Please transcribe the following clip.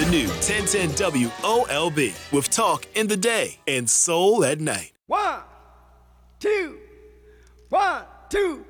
new 1010 WOLB with talk in the day and soul at night. 1, 2, 1, 2.